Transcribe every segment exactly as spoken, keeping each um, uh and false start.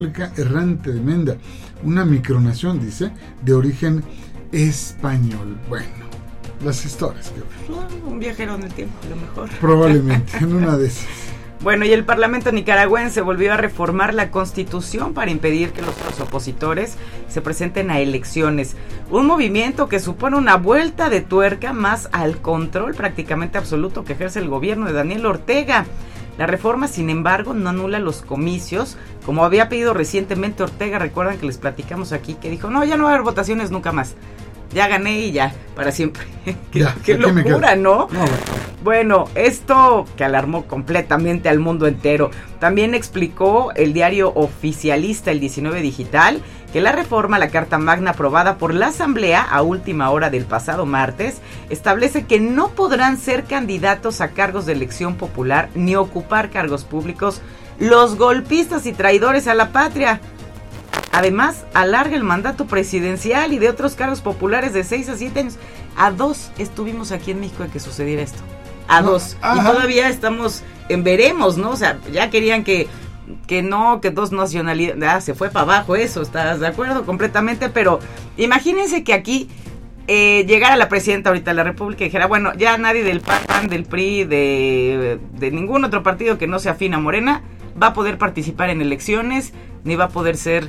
Errante de Menda, una micronación, dice, de origen español. Bueno, las historias que... Un viajero en el tiempo, a lo mejor. Probablemente, en una de esas. Bueno, y el Parlamento nicaragüense volvió a reformar la Constitución para impedir que los, los opositores se presenten a elecciones. Un movimiento que supone una vuelta de tuerca más al control prácticamente absoluto que ejerce el gobierno de Daniel Ortega. La reforma, sin embargo, no anula los comicios, como había pedido recientemente Ortega. Recuerdan que les platicamos aquí, que dijo, no, ya no va a haber votaciones nunca más. Ya gané y ya, para siempre. qué ya, qué locura, ¿no? no bueno. Bueno, esto que alarmó completamente al mundo entero. También explicó el diario oficialista El diecinueve Digital que la reforma a la Carta Magna aprobada por la Asamblea a última hora del pasado martes establece que no podrán ser candidatos a cargos de elección popular ni ocupar cargos públicos los golpistas y traidores a la patria. Además, alarga el mandato presidencial y de otros cargos populares de seis a siete años. A dos estuvimos aquí en México de que sucediera esto. A no, dos. Ajá. Y todavía estamos en veremos, ¿no? O sea, ya querían que, que no, que dos nacionalidades. Ah, se fue para abajo eso, ¿estás de acuerdo? Completamente. Pero imagínense que aquí eh, llegara la presidenta ahorita de la República y dijera, bueno, ya nadie del P A N, del P R I, de, de ningún otro partido que no sea afín a Morena va a poder participar en elecciones, ni va a poder ser...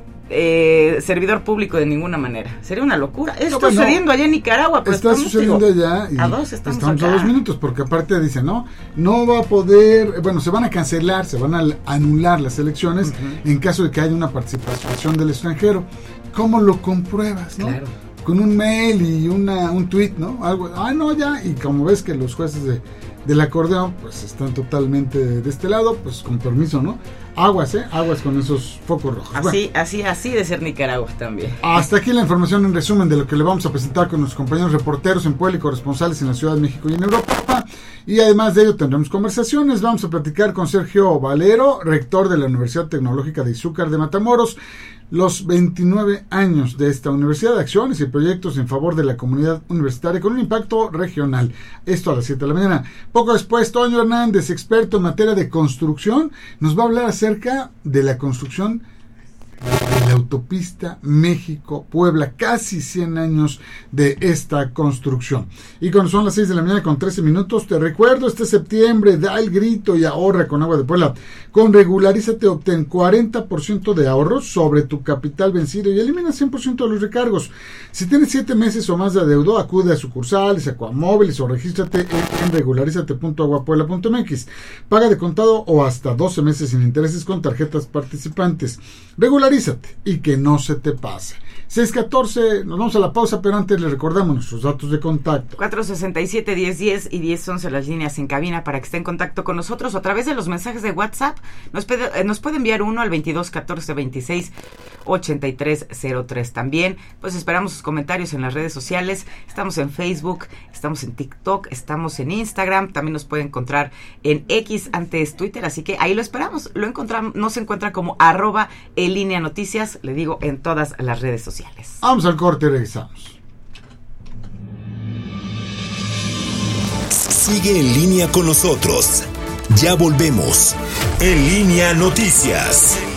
Eh, servidor público de ninguna manera. Sería una locura. Esto está no, sucediendo allá en Nicaragua, pero está estamos, sucediendo digo, allá y a dos estamos, estamos acá. a dos minutos, porque aparte dice, no, no va a poder, bueno, se van a cancelar, se van a anular las elecciones uh-huh. en caso de que haya una participación del extranjero. ¿Cómo lo compruebas, no? Claro. Con un mail y una un tweet, ¿no? Algo, ah, no, ya, y como ves que los jueces de del acordeón, pues están totalmente de este lado, pues con permiso, ¿no? Aguas, ¿eh? Aguas con esos focos rojos. Así, bueno, así, así de ser Nicaragua también. Hasta aquí la información en resumen de lo que le vamos a presentar con nuestros compañeros reporteros en Puebla y corresponsales en la Ciudad de México y en Europa. Y además de ello tendremos conversaciones. Vamos a platicar con Sergio Valero, rector de la Universidad Tecnológica de Izúcar de Matamoros. Los veintinueve años de esta universidad, de acciones y proyectos en favor de la comunidad universitaria con un impacto regional. Esto a las siete de la mañana. Poco después, Toño Hernández, experto en materia de construcción, nos va a hablar acerca de la construcción de la autopista México-Puebla, casi cien años de esta construcción. Y cuando son las seis de la mañana con trece minutos, te recuerdo, este septiembre da el grito y ahorra con Agua de Puebla. Con Regularízate obtén cuarenta por ciento de ahorros sobre tu capital vencido y elimina cien por ciento de los recargos. Si tienes siete meses o más de adeudo, acude a sucursales, Acuamóviles o regístrate en, en regularízate punto aguapuebla punto m x. Paga de contado o hasta doce meses sin intereses con tarjetas participantes. Regularízate y que no se te pase. seis catorce, nos vamos a la pausa, pero antes les recordamos nuestros datos de contacto. cuatro sesenta y siete, diez diez y diez once las líneas en cabina para que esté en contacto con nosotros a través de los mensajes de WhatsApp. Nos puede, eh, nos puede enviar uno al veintidós catorce veintiséis ochenta y tres cero tres. También, pues esperamos sus comentarios en las redes sociales. Estamos en Facebook, estamos en TikTok, estamos en Instagram. También nos puede encontrar en X, antes Twitter, así que ahí lo esperamos. Lo encontramos, nos encuentra como arroba en línea noticias, le digo, en todas las redes sociales. Vamos al corte y regresamos. Sigue en línea con nosotros. Ya volvemos. En Línea Noticias.